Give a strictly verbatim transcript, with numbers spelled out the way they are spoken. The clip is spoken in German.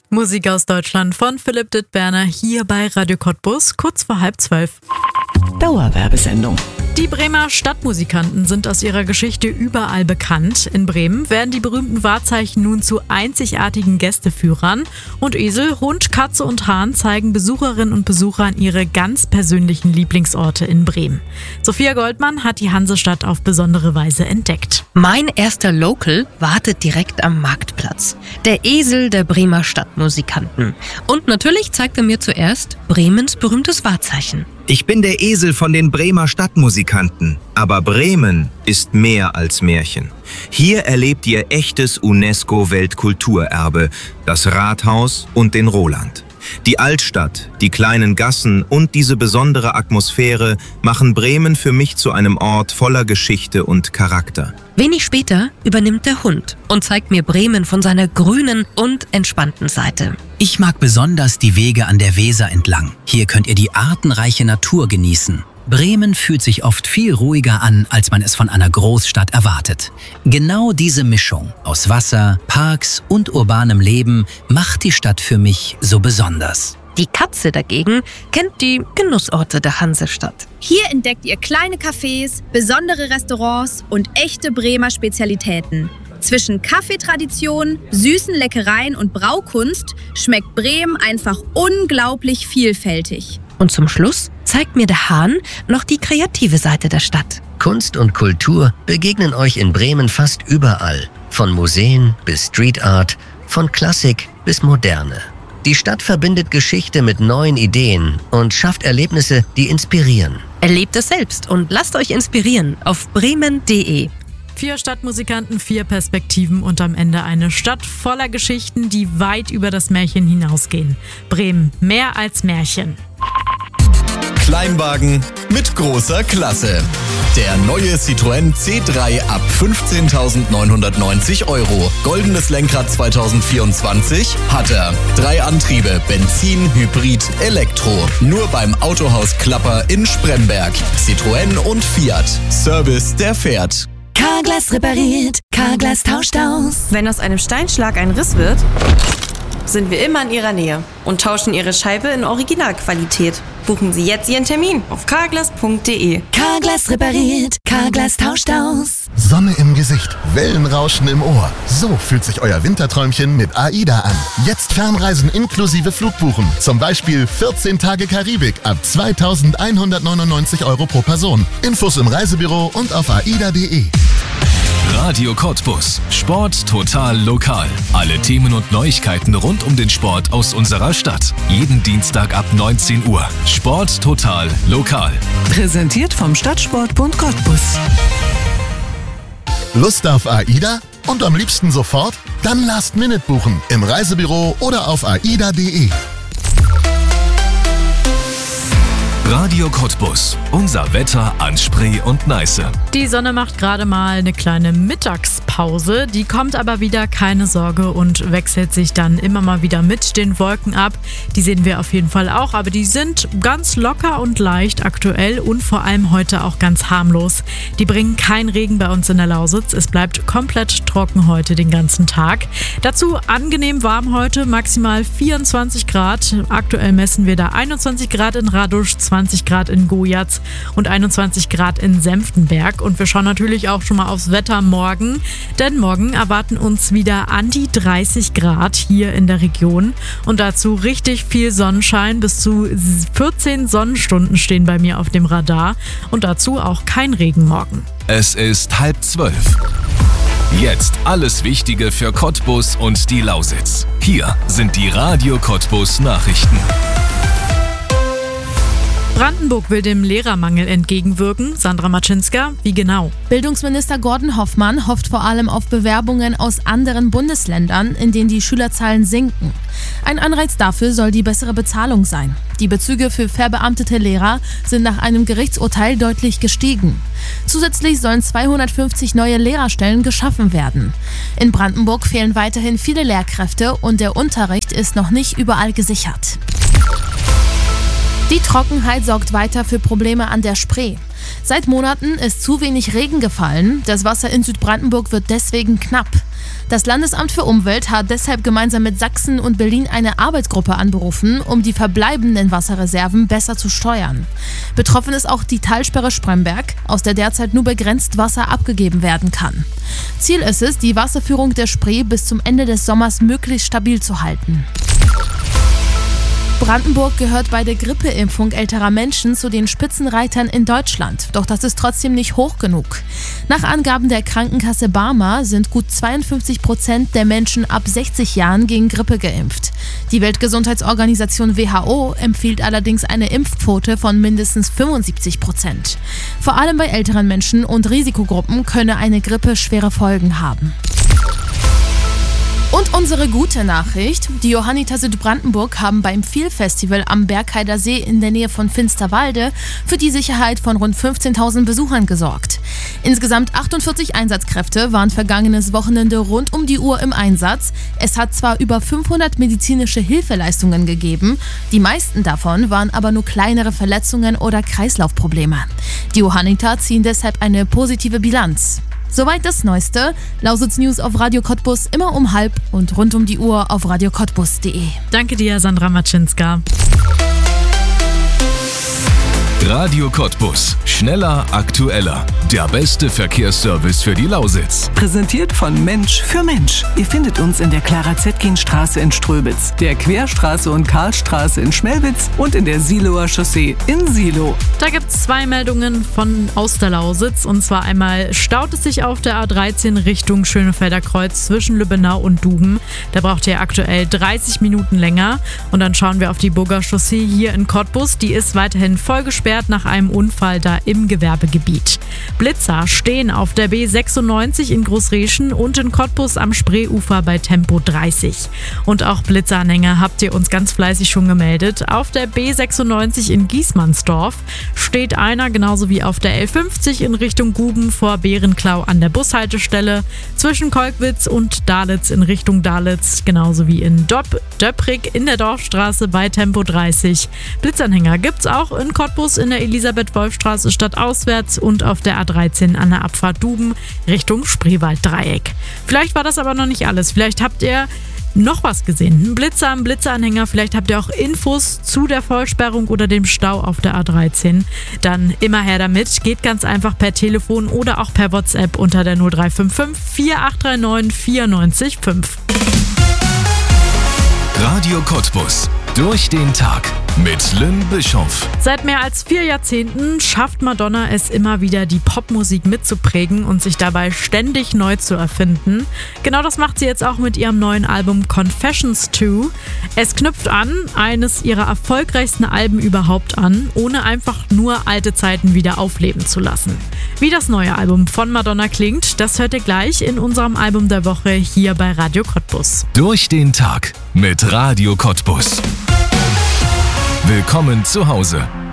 Musik aus Deutschland von Philipp Dittberner hier bei Radio Cottbus, kurz vor halb zwölf. Dauerwerbesendung. Die Bremer Stadtmusikanten sind aus ihrer Geschichte überall bekannt. In Bremen werden die berühmten Wahrzeichen nun zu einzigartigen Gästeführern. Und Esel, Hund, Katze und Hahn zeigen Besucherinnen und Besuchern ihre ganz persönlichen Lieblingsorte in Bremen. Sophia Goldmann hat die Hansestadt auf besondere Weise entdeckt. Mein erster Local wartet direkt am Marktplatz. Der Esel der Bremer Stadtmusikanten. Und natürlich zeigt er mir zuerst Bremens berühmtes Wahrzeichen. Ich bin der Esel von den Bremer Stadtmusikanten. Aber Bremen ist mehr als Märchen. Hier erlebt ihr echtes UNESCO-Weltkulturerbe, das Rathaus und den Roland. Die Altstadt, die kleinen Gassen und diese besondere Atmosphäre machen Bremen für mich zu einem Ort voller Geschichte und Charakter. Wenig später übernimmt der Hund und zeigt mir Bremen von seiner grünen und entspannten Seite. Ich mag besonders die Wege an der Weser entlang. Hier könnt ihr die artenreiche Natur genießen. Bremen fühlt sich oft viel ruhiger an, als man es von einer Großstadt erwartet. Genau diese Mischung aus Wasser, Parks und urbanem Leben macht die Stadt für mich so besonders. Die Katze dagegen kennt die Genussorte der Hansestadt. Hier entdeckt ihr kleine Cafés, besondere Restaurants und echte Bremer Spezialitäten. Zwischen Kaffeetradition, süßen Leckereien und Braukunst schmeckt Bremen einfach unglaublich vielfältig. Und zum Schluss zeigt mir der Hahn noch die kreative Seite der Stadt. Kunst und Kultur begegnen euch in Bremen fast überall. Von Museen bis Street Art, von Klassik bis Moderne. Die Stadt verbindet Geschichte mit neuen Ideen und schafft Erlebnisse, die inspirieren. Erlebt es selbst und lasst euch inspirieren auf bremen punkt de. Vier Stadtmusikanten, vier Perspektiven und am Ende eine Stadt voller Geschichten, die weit über das Märchen hinausgehen. Bremen, mehr als Märchen. Kleinwagen mit großer Klasse. Der neue Citroën C drei ab fünfzehntausendneunhundertneunzig Euro. Goldenes Lenkrad zwanzig vierundzwanzig hat er. Drei Antriebe, Benzin, Hybrid, Elektro. Nur beim Autohaus Klapper in Spremberg. Citroën und Fiat. Service, der fährt. Carglass repariert, Carglass tauscht aus. Wenn aus einem Steinschlag ein Riss wird, sind wir immer in Ihrer Nähe und tauschen Ihre Scheibe in Originalqualität. Buchen Sie jetzt Ihren Termin auf carglass punkt de. Carglass repariert, Carglass tauscht aus. Sonne im Gesicht, Wellenrauschen im Ohr. So fühlt sich euer Winterträumchen mit AIDA an. Jetzt Fernreisen inklusive Flugbuchen. Zum Beispiel vierzehn Tage Karibik ab zweitausendeinhundertneunundneunzig Euro pro Person. Infos im Reisebüro und auf aida punkt de. Radio Cottbus. Sport total lokal. Alle Themen und Neuigkeiten rund um den Sport aus unserer Stadt. Jeden Dienstag ab neunzehn Uhr. Sport total lokal. Präsentiert vom Stadtsportbund Cottbus. Lust auf AIDA? Und am liebsten sofort? Dann Last Minute buchen. Im Reisebüro oder auf aida punkt de. Radio Cottbus. Unser Wetter an Spree und Neiße. Die Sonne macht gerade mal eine kleine Mittagspause. Die kommt aber wieder, keine Sorge, und wechselt sich dann immer mal wieder mit den Wolken ab. Die sehen wir auf jeden Fall auch, aber die sind ganz locker und leicht aktuell und vor allem heute auch ganz harmlos. Die bringen keinen Regen bei uns in der Lausitz. Es bleibt komplett trocken heute den ganzen Tag. Dazu angenehm warm heute, maximal vierundzwanzig Grad. Aktuell messen wir da einundzwanzig Grad in Radusch, zwanzig Grad in Gojatz und einundzwanzig Grad in Senftenberg. Und wir schauen natürlich auch schon mal aufs Wetter morgen, denn morgen erwarten uns wieder an die dreißig Grad hier in der Region und dazu richtig viel Sonnenschein. Bis zu vierzehn Sonnenstunden stehen bei mir auf dem Radar und dazu auch kein Regen morgen. Es ist halb zwölf. Jetzt alles Wichtige für Cottbus und die Lausitz. Hier sind die Radio Cottbus Nachrichten. Brandenburg will dem Lehrermangel entgegenwirken. Sandra Matschinska, wie genau? Bildungsminister Gordon Hoffmann hofft vor allem auf Bewerbungen aus anderen Bundesländern, in denen die Schülerzahlen sinken. Ein Anreiz dafür soll die bessere Bezahlung sein. Die Bezüge für verbeamtete Lehrer sind nach einem Gerichtsurteil deutlich gestiegen. Zusätzlich sollen zweihundertfünfzig neue Lehrerstellen geschaffen werden. In Brandenburg fehlen weiterhin viele Lehrkräfte und der Unterricht ist noch nicht überall gesichert. Die Trockenheit sorgt weiter für Probleme an der Spree. Seit Monaten ist zu wenig Regen gefallen. Das Wasser in Südbrandenburg wird deswegen knapp. Das Landesamt für Umwelt hat deshalb gemeinsam mit Sachsen und Berlin eine Arbeitsgruppe anberufen, um die verbleibenden Wasserreserven besser zu steuern. Betroffen ist auch die Talsperre Spremberg, aus der derzeit nur begrenzt Wasser abgegeben werden kann. Ziel ist es, die Wasserführung der Spree bis zum Ende des Sommers möglichst stabil zu halten. Brandenburg gehört bei der Grippeimpfung älterer Menschen zu den Spitzenreitern in Deutschland. Doch das ist trotzdem nicht hoch genug. Nach Angaben der Krankenkasse Barmer sind gut zweiundfünfzig Prozent der Menschen ab sechzig Jahren gegen Grippe geimpft. Die Weltgesundheitsorganisation W H O empfiehlt allerdings eine Impfquote von mindestens fünfundsiebzig Prozent. Vor allem bei älteren Menschen und Risikogruppen könne eine Grippe schwere Folgen haben. Und unsere gute Nachricht: Die Johanniter Südbrandenburg haben beim Feel-Festival am Bergheider See in der Nähe von Finsterwalde für die Sicherheit von rund fünfzehntausend Besuchern gesorgt. Insgesamt achtundvierzig Einsatzkräfte waren vergangenes Wochenende rund um die Uhr im Einsatz. Es hat zwar über fünfhundert medizinische Hilfeleistungen gegeben, die meisten davon waren aber nur kleinere Verletzungen oder Kreislaufprobleme. Die Johanniter ziehen deshalb eine positive Bilanz. Soweit das Neueste. Lausitz News auf Radio Cottbus immer um halb und rund um die Uhr auf radio cottbus punkt de. Danke dir, Sandra Matschinska. Radio Cottbus. Schneller, aktueller. Der beste Verkehrsservice für die Lausitz. Präsentiert von Mensch für Mensch. Ihr findet uns in der Clara-Zetkin-Straße in Ströbitz, der Querstraße und Karlstraße in Schmelwitz und in der Siloer Chaussee in Silo. Da gibt es zwei Meldungen von aus der Lausitz. Und zwar einmal staut es sich auf der A dreizehn Richtung Schönefelder Kreuz zwischen Lübbenau und Duben. Da braucht ihr aktuell dreißig Minuten länger. Und dann schauen wir auf die Burger Chaussee hier in Cottbus. Die ist weiterhin voll gesperrt nach einem Unfall da im Gewerbegebiet. Blitzer stehen auf der B sechsundneunzig in Großreschen und in Cottbus am Spreeufer bei Tempo dreißig. Und auch Blitzeranhänger habt ihr uns ganz fleißig schon gemeldet. Auf der B sechsundneunzig in Giesmannsdorf steht einer, genauso wie auf der L fünfzig in Richtung Guben vor Bärenklau an der Bushaltestelle. Zwischen Kolkwitz und Dalitz in Richtung Dalitz, genauso wie in Dopp, Döpprig in der Dorfstraße bei Tempo dreißig. Blitzanhänger gibt's auch in Cottbus in der Elisabeth-Wolf-Straße stadtauswärts und auf der A dreizehn an der Abfahrt Duben Richtung Spreewald-Dreieck. Vielleicht war das aber noch nicht alles. Vielleicht habt ihr noch was gesehen. Ein Blitzer, ein Blitzeranhänger. Vielleicht habt ihr auch Infos zu der Vollsperrung oder dem Stau auf der A dreizehn. Dann immer her damit. Geht ganz einfach per Telefon oder auch per WhatsApp unter der null drei fünf fünf vier acht drei neun vier neun fünf. Radio Cottbus. Durch den Tag mit Lynn Bischoff. Seit mehr als vier Jahrzehnten schafft Madonna es immer wieder, die Popmusik mitzuprägen und sich dabei ständig neu zu erfinden. Genau das macht sie jetzt auch mit ihrem neuen Album Confessions zwei. Es knüpft an eines ihrer erfolgreichsten Alben überhaupt an, ohne einfach nur alte Zeiten wieder aufleben zu lassen. Wie das neue Album von Madonna klingt, das hört ihr gleich in unserem Album der Woche hier bei Radio Cottbus. Durch den Tag mit Radio Cottbus. Willkommen zu Hause.